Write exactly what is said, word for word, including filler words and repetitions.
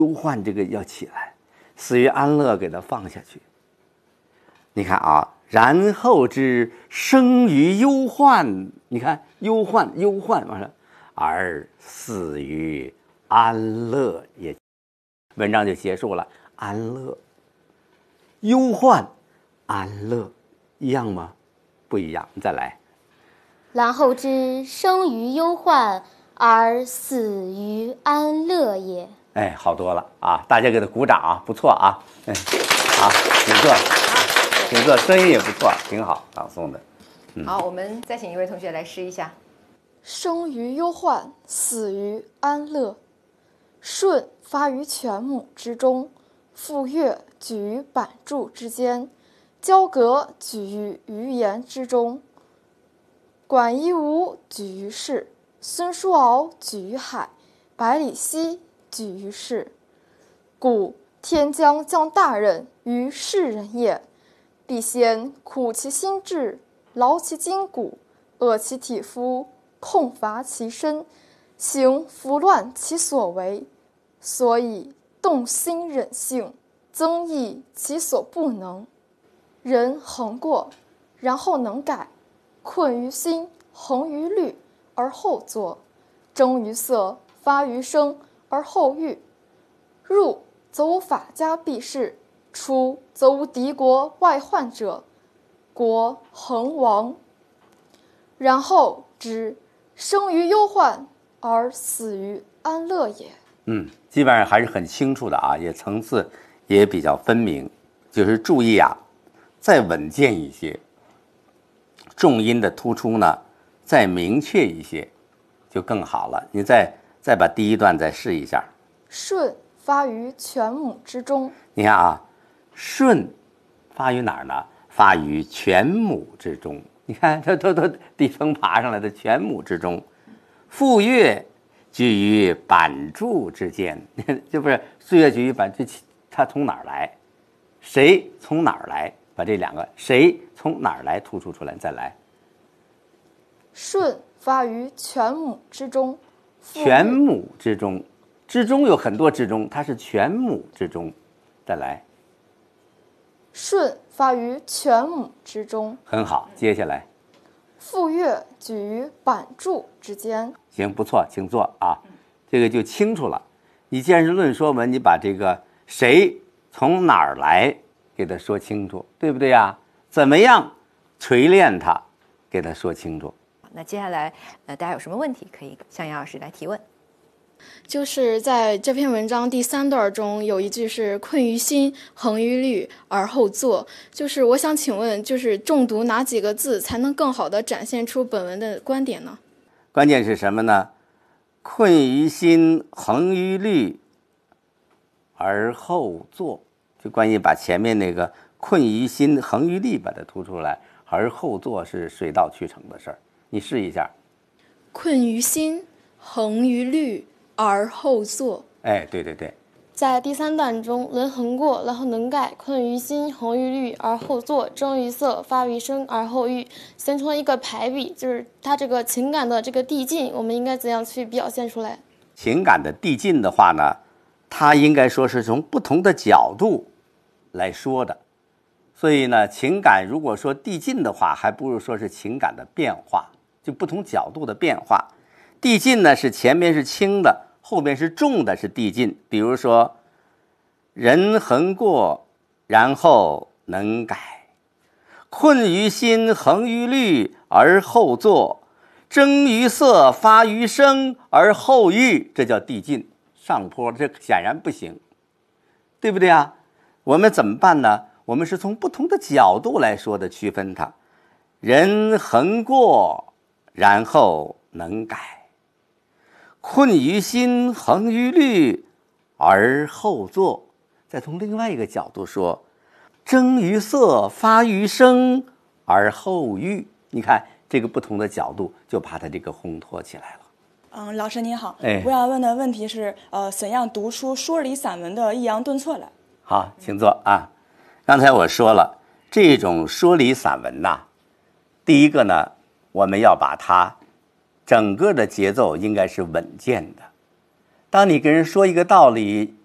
忧患这个要起来，死于安乐给它放下去。你看啊，然后之生于忧患，你看忧患忧患完了，而死于安乐也。文章就结束了。安乐、忧患、安乐一样吗？不一样。你再来。 然后之生于忧患而死于安乐也。 哎，好多了啊！大家给他鼓掌啊，不错啊。嗯，好，请坐，请坐，声音也不错，挺好，朗诵的。 嗯、好，我们再请一位同学来试一下。 生于忧患，死于安乐。舜发于犬母之中，傅说举于版柱之间，交葛举于鱼盐之中，管夷吾举于市，孙叔敖举于海，百里奚举于市。故天将降大任于世人也，必先苦其心志，劳其筋骨，饿其体肤，痛乏其身，行拂乱其所为，所以动心忍性，增益其所不能。人恒过，然后能改，困于心，恒于虑，而后作；征于色，发于声，而后喻。入则无法家避世，出则无敌国外患者，国恒亡。然后之生于忧患而死于安乐也。 嗯，基本上还是很清楚的啊，也层次也比较分明。就是注意啊，再稳健一些，重音的突出呢再明确一些，就更好了。你再再把第一段再试一下。 舜发于犬母之中。 你看啊，舜发于哪儿呢？发于犬母之中。你看，这都都地层爬上来的犬母之中。傅说居于版柱之间，这不是岁月居于版柱，它从哪儿来？谁从哪儿来？把这两个谁从哪儿来突出出来，再来。 舜发于犬母之中。 犬母之中，之中有很多之中，它是犬母之中。再来。 舜发于犬母之中。 很好，接下来。 傅说举于版柱之间。 行，不错，请坐啊。这个就清楚了。你既然是论说文，你把这个谁从哪儿来给他说清楚，对不对呀？怎么样锤炼它，给他说清楚。 那接下来，呃，大家有什么问题可以向杨老师来提问？ 就是在这篇文章第三段中有一句是困于心，恒于虑，而后作。就是我想请问，就是重读哪几个字才能更好地展现出本文的观点呢？ 关键是什么呢？困于心，恒于虑，而后作。就关于把前面那个困于心，恒于虑把它突出来，而后作是水到渠成的事儿。你试一下。 困于心，恒于虑，而后作。 哎，对对对。 在第三段中，人恒过，然后能改，困于心，恒于虑，而后作；征于色，发于声，而后喻，形成了一个排比，就是他这个情感的这个递进，我们应该怎样去表现出来？ 情感的递进的话呢，它应该说是从不同的角度来说的。所以呢，情感如果说递进的话，还不如说是情感的变化，就不同角度的变化。递进呢是前面是轻的，后面是重的，是递进。比如说，人恒过，然后能改；困于心，恒于虑，而后作；征于色，发于声，而后喻。这叫递进。上坡，这显然不行，对不对啊？我们怎么办呢？我们是从不同的角度来说的，区分它。人恒过，然后能改。困于心，恒于虑，而后作。再从另外一个角度说，征于色，发于声，而后喻。你看这个不同的角度，就把它这个烘托起来了。 嗯，老师您好， 哎， 我要问的问题是，呃，怎样读出说理散文的抑扬顿挫来？ 好，请坐啊。刚才我说了，这种说理散文呐，第一个呢，我们要把它整个的节奏应该是稳健的。当你跟人说一个道理，